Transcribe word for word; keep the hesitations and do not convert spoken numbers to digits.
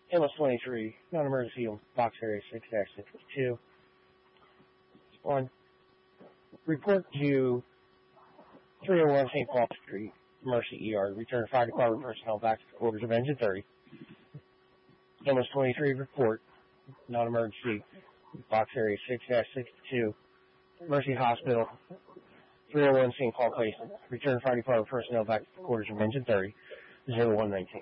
Ambulance twenty-three, non-emergency on box area six dash sixty-two. One, report to three oh one Saint Paul Street, Mercy E R. Return fire department personnel back to the quarters of engine thirty. Ambulance twenty-three, report, non-emergency, box area six dash sixty-two, Mercy Hospital, three oh one Saint Paul Place. Return fire department personnel back to the quarters of engine thirty, zero one nineteen.